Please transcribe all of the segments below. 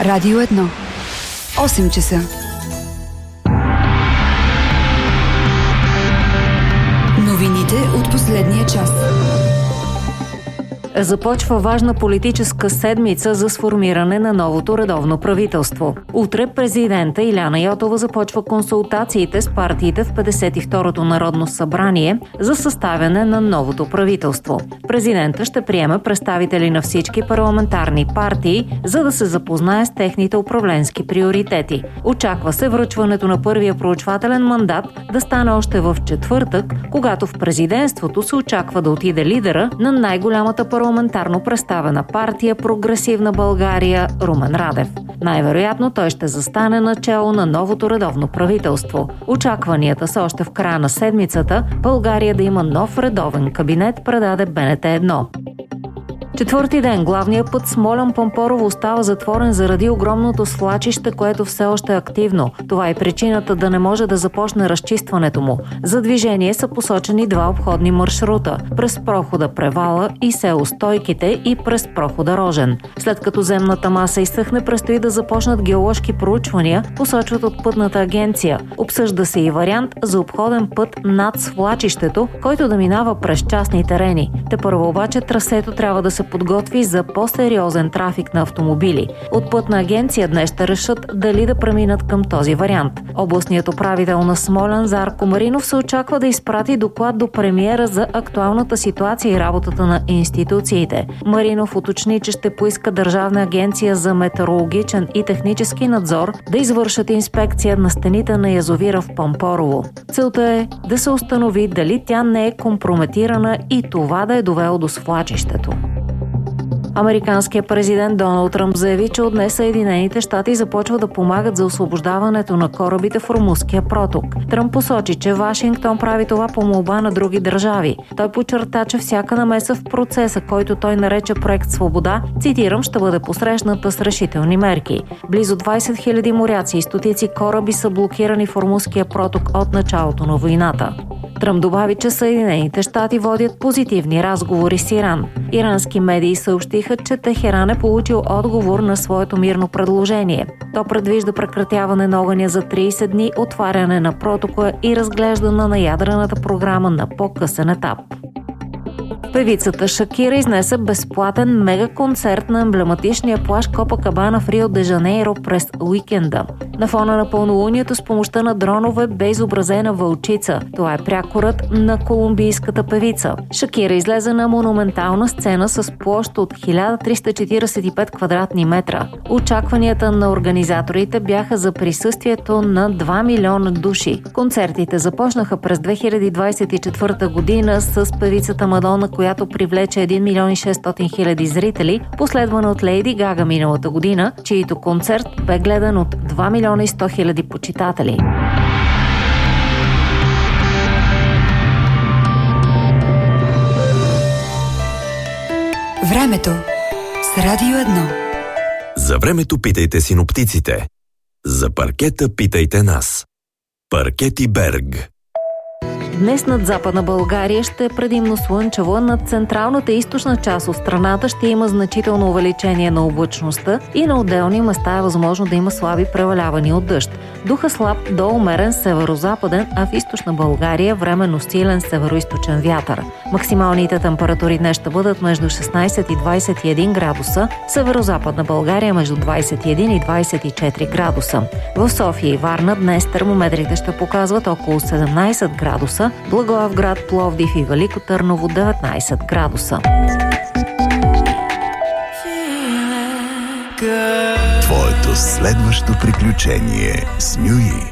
Радио 1. 8 часа. Новините от последния час. Започва важна политическа седмица за сформиране на новото редовно правителство. Утре президента Иляна Йотова започва консултациите с партиите в 52-то Народно събрание за съставяне на новото правителство. Президента ще приеме представители на всички парламентарни партии, за да се запознае с техните управленски приоритети. Очаква се връчването на първия проучвателен мандат да стане още в четвъртък, когато в президентството се очаква да отиде лидера на най-голямата парламентарно представена партия Прогресивна България Румен Радев. Най-вероятно той ще застане начело на новото редовно правителство. Очакванията са още в края на седмицата България да има нов редовен кабинет, предаде БНТ 1. Четвърти ден главният път Смолян-Пампорово остава затворен заради огромното свлачище, което все още е активно. Това е причината да не може да започне разчистването му. За движение са посочени два обходни маршрута – през прохода Превала и село Стойките и през прохода Рожен. След като земната маса изсъхне, предстои да започнат геоложки проучвания, посочват от Пътната агенция. Обсъжда се и вариант за обходен път над свлачището, който да минава през частни терени. Тепърва обаче трасето трябва да се подготви за по-сериозен трафик на автомобили. От Пътна агенция днес ще решат дали да преминат към този вариант. Областният управител на Смолян Зарко Маринов се очаква да изпрати доклад до премиера за актуалната ситуация и работата на институциите. Маринов уточни, че ще поиска Държавна агенция за метеорологичен и технически надзор да извършат инспекция на стените на язовира в Пампорово. Целта е да се установи дали тя не е компрометирана и това да е довело до свлачището. Американският президент Доналд Тръмп заяви, че от днес Съединените щати започват да помагат за освобождаването на корабите в Ормузския проток. Тръмп посочи, че Вашингтон прави това по молба на други държави. Той подчерта, че всяка намеса в процеса, който той нарече проект Свобода, цитирам, ще бъде посрещната с решителни мерки. Близо 20 000 моряци и стотици кораби са блокирани в Ормузския проток от началото на войната. Тръмп добави, че Съединените щати водят позитивни разговори с Иран. Ирански медии съобщиха, че Техеран е получил отговор на своето мирно предложение. То предвижда прекратяване на огъня за 30 дни, отваряне на протока и разглеждане на ядрената програма на по-късен етап. Певицата Шакира изнесе безплатен мегаконцерт на емблематичния плаж Копакабана в Рио де Жанейро през уикенда. На фона на пълнолунието с помощта на дронове бе изобразена вълчица. Това е прякорът на колумбийската певица. Шакира излезе на монументална сцена с площ от 1345 квадратни метра. Очакванията на организаторите бяха за присъствието на 2 милиона души. Концертите започнаха през 2024 година с певицата Мадона, която привлече 1 милион и 600 хиляди зрители, последвана от Лейди Гага миналата година, чието концерт бе гледан от 2 милиона и 100 хиляди почитатели. Времето с Радио 1. За времето питайте синоптиците. За паркета питайте нас. Паркети Берг. Днес над Западна България ще е предимно слънчево, над централната и източна част от страната ще има значително увеличение на облачността и на отделни места е възможно да има слаби превалявания от дъжд. Духа слаб до умерен северо-западен, а в източна България временно силен северо-източен вятър. Максималните температури днес ще бъдат между 16 и 21 градуса, в северо-западна България между 21 и 24 градуса. В София и Варна днес термометрите ще показват около 17 градуса, Благоевград, Пловдив и Велико Търново 19 градуса. Твоето следващо приключение с Мюи.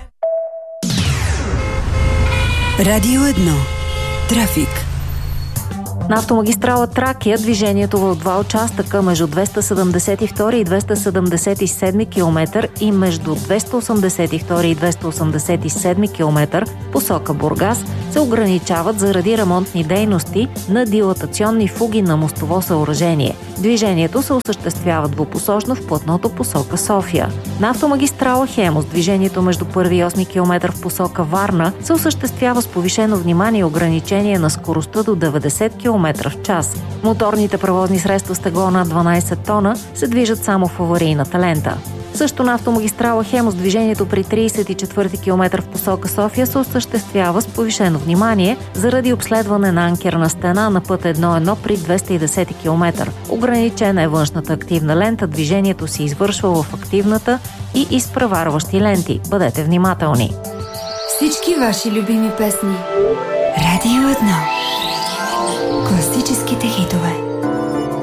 Радио 1. Трафик. На автомагистрала Тракия движението в два участъка между 272 и 277 км и между 282 и 287 км посока Бургас се ограничават заради ремонтни дейности на дилатационни фуги на мостово съоръжение. Движението се осъществява двупосочно в платното посока София. На автомагистрала Хемус движението между 1 и 8 км в посока Варна се осъществява с повишено внимание и ограничение на скоростта до 90 км в час. Моторните превозни средства с тегло над 12 тона се движат само в аварийната лента. Също на автомагистрала Хемус движението при 34-ти километър в посока София се осъществява с повишено внимание заради обследване на анкерна стена на път 1-1 при 210 км. Ограничена е външната активна лента, движението се извършва в активната и изпреварващи ленти. Бъдете внимателни! Всички ваши любими песни. Радио 1. Класическите хитове.